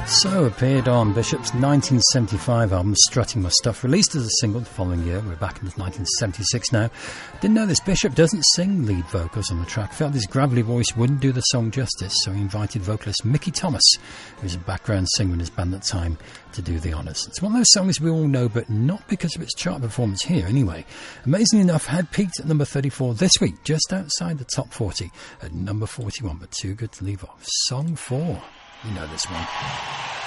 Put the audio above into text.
So appeared on Bishop's 1975 album Strutting My Stuff, released as a single the following year. We're back in 1976 now. Didn't know this. Bishop doesn't sing lead vocals on the track, felt his gravelly voice wouldn't do the song justice, so he invited vocalist Mickey Thomas, who was a background singer in his band at the time, to do the honours. It's one of those songs we all know, but not because of its chart performance here anyway. Amazingly enough, had peaked at number 34 this week, just outside the top 40 at number 41, but too good to leave off. Song 4. You know this one.